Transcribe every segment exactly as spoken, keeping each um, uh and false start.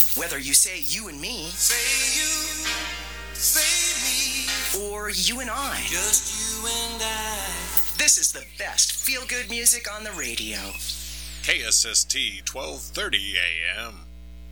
Whether you say you and me, Say you, say me, or you and I, just you and I. this is the best feel-good music on the radio. K S S T twelve thirty A M.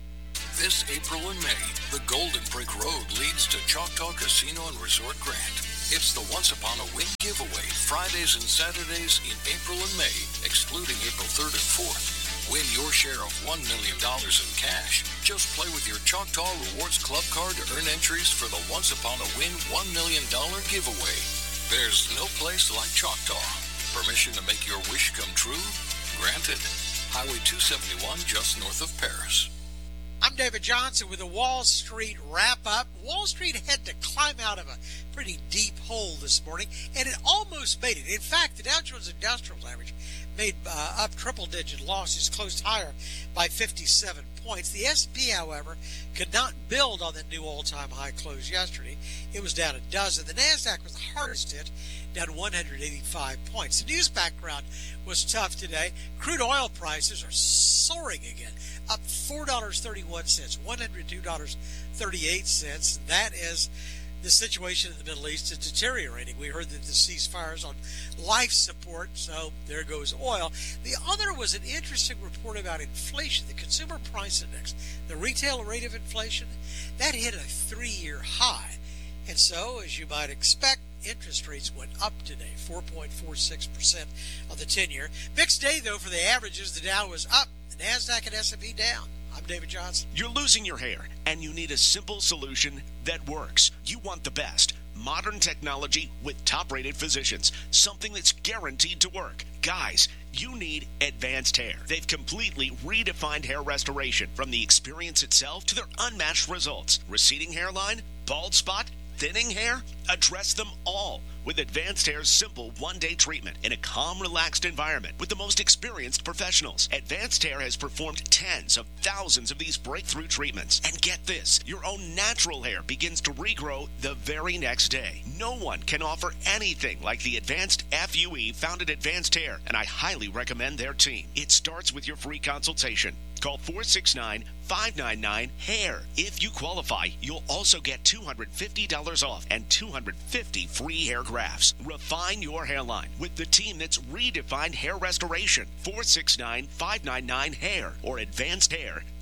This April and May, the Golden Brick Road leads to Choctaw Casino and Resort Grant. It's the Once Upon a Win giveaway, Fridays and Saturdays in April and May, excluding April third and fourth. Win your share of one million dollars in cash. Just play with your Choctaw Rewards Club card to earn entries for the Once Upon a Win one million dollars giveaway. There's no place like Choctaw. Permission to make your wish come true? Granted. Highway two seventy-one, just north of Paris. I'm David Johnson with the Wall Street wrap-up. Wall Street had to climb out of a pretty deep hole this morning, and it almost made it. In fact, the Dow Jones Industrials average made uh, up triple-digit losses, closed higher by fifty-seven points. The S and P, however, could not build on the new all-time high close yesterday. It was down a dozen. The NASDAQ was the hardest hit, down one hundred eighty-five points. The news background was tough today. Crude oil prices are soaring again, up four dollars and thirty-one cents, one hundred two dollars and thirty-eight cents. That is the situation in the Middle East is deteriorating. We heard that the ceasefires on life support, so there goes oil. The other was an interesting report about inflation, the consumer price index, the retail rate of inflation, that hit a three-year high. And so, as you might expect, interest rates went up today, four point four six percent on the ten-year. Mixed day, though, for the averages. The Dow was up, the NASDAQ and S and P down. I'm David Johnson. You're losing your hair, and you need a simple solution that works. You want the best. Modern technology with top-rated physicians. Something that's guaranteed to work. Guys, you need Advanced Hair. They've completely redefined hair restoration, from the experience itself to their unmatched results. Receding hairline, bald spot, thinning hair? Address them all with Advanced Hair's simple one-day treatment in a calm, relaxed environment with the most experienced professionals. Advanced Hair has performed tens of thousands of these breakthrough treatments. And get this, your own natural hair begins to regrow the very next day. No one can offer anything like the Advanced F U E found at Advanced Hair, and I highly recommend their team. It starts with your free consultation. Call four six nine, five nine nine, HAIR. If you qualify, you'll also get two hundred fifty dollars off and two hundred fifty free hair grafts. Refine your hairline with the team that's redefined hair restoration. four six nine, five nine nine, HAIR or advanced hair